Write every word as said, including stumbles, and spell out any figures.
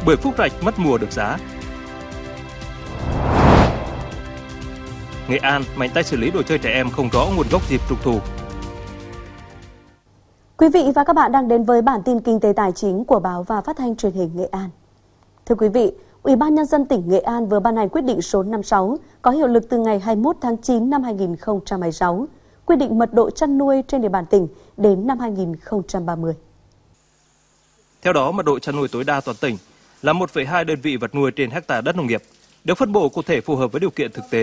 bởi Phúc Rạch mất mùa được giá. Nghệ An mạnh tay xử lý đồ chơi trẻ em không rõ nguồn gốc dịp Trung thu. Quý vị và các bạn đang đến với bản tin kinh tế tài chính của báo và phát thanh truyền hình Nghệ An. Thưa quý vị, Ủy ban Nhân dân tỉnh Nghệ An vừa ban hành quyết định số năm mươi sáu có hiệu lực từ ngày hai mươi mốt tháng chín năm hai nghìn không trăm hai mươi sáu, quy định mật độ chăn nuôi trên địa bàn tỉnh đến năm hai nghìn không trăm ba mươi. Theo đó, mật độ chăn nuôi tối đa toàn tỉnh là một phẩy hai đơn vị vật nuôi trên hectare đất nông nghiệp, được phân bổ cụ thể phù hợp với điều kiện thực tế